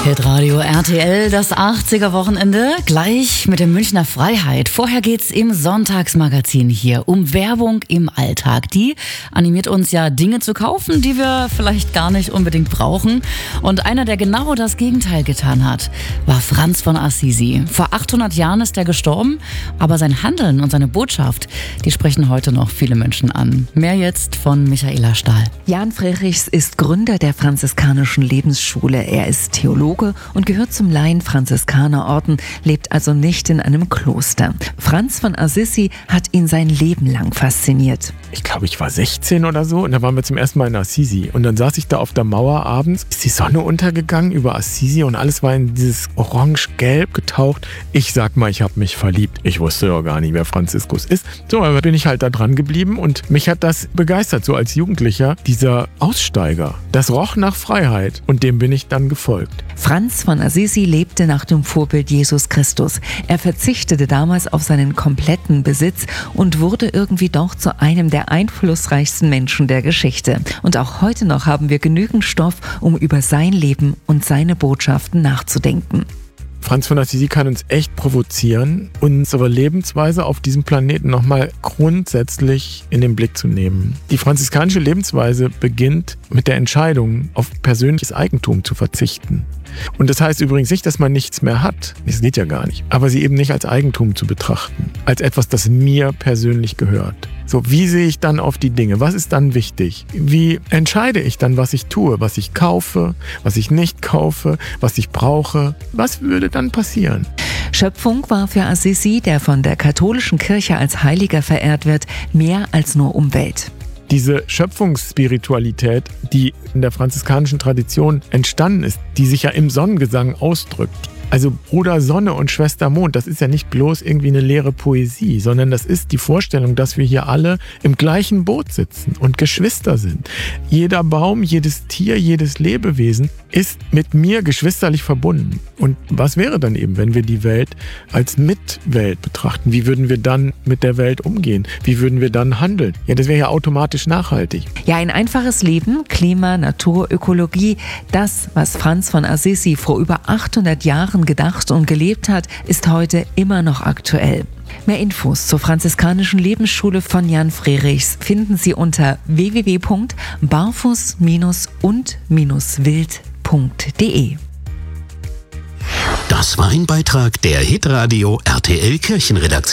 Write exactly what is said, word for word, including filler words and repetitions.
Hitradio R T L, das achtziger-Wochenende, gleich mit der Münchner Freiheit. Vorher geht's im Sonntagsmagazin hier um Werbung im Alltag. Die animiert uns ja, Dinge zu kaufen, die wir vielleicht gar nicht unbedingt brauchen. Und einer, der genau das Gegenteil getan hat, war Franz von Assisi. Vor achthundert Jahren ist er gestorben, aber sein Handeln und seine Botschaft, die sprechen heute noch viele Menschen an. Mehr jetzt von Michaela Stahl. Jan Frerichs ist Gründer der franziskanischen Lebensschule. Er ist Theologe und gehört zum Laien-Franziskanerorden, lebt also nicht in einem Kloster. Franz von Assisi hat ihn sein Leben lang fasziniert. Ich glaube, ich war sechzehn oder so und da waren wir zum ersten Mal in Assisi. Und dann saß ich da auf der Mauer abends, ist die Sonne untergegangen über Assisi und alles war in dieses orange-gelb getaucht. Ich sag mal, ich habe mich verliebt. Ich wusste doch gar nicht, wer Franziskus ist. So, aber bin ich halt da dran geblieben und mich hat das begeistert, so als Jugendlicher, dieser Aussteiger. Das roch nach Freiheit und dem bin ich dann gefolgt. Franz von Assisi lebte nach dem Vorbild Jesus Christus. Er verzichtete damals auf seinen kompletten Besitz und wurde irgendwie doch zu einem der einflussreichsten Menschen der Geschichte. Und auch heute noch haben wir genügend Stoff, um über sein Leben und seine Botschaften nachzudenken. Franz von Assisi kann uns echt provozieren, unsere Lebensweise auf diesem Planeten nochmal grundsätzlich in den Blick zu nehmen. Die franziskanische Lebensweise beginnt mit der Entscheidung, auf persönliches Eigentum zu verzichten. Und das heißt übrigens nicht, dass man nichts mehr hat. Das geht ja gar nicht. Aber sie eben nicht als Eigentum zu betrachten. Als etwas, das mir persönlich gehört. So, wie sehe ich dann auf die Dinge? Was ist dann wichtig? Wie entscheide ich dann, was ich tue? Was ich kaufe, was ich nicht kaufe, was ich brauche? Was würde dann passieren? Schöpfung war für Assisi, der von der katholischen Kirche als Heiliger verehrt wird, mehr als nur Umwelt. Diese Schöpfungsspiritualität, die in der franziskanischen Tradition entstanden ist, die sich ja im Sonnengesang ausdrückt. Also Bruder Sonne und Schwester Mond, das ist ja nicht bloß irgendwie eine leere Poesie, sondern das ist die Vorstellung, dass wir hier alle im gleichen Boot sitzen und Geschwister sind. Jeder Baum, jedes Tier, jedes Lebewesen ist mit mir geschwisterlich verbunden. Und was wäre dann eben, wenn wir die Welt als Mitwelt betrachten? Wie würden wir dann mit der Welt umgehen? Wie würden wir dann handeln? Ja, das wäre ja automatisch nachhaltig. Ja, ein einfaches Leben, Klima, Natur, Ökologie, das, was Franz von Assisi vor über achthundert Jahren gedacht und gelebt hat, ist heute immer noch aktuell. Mehr Infos zur franziskanischen Lebensschule von Jan Frerichs finden Sie unter w w w punkt barfuß und wild punkt de. Das war ein Beitrag der Hitradio R T L Kirchenredaktion.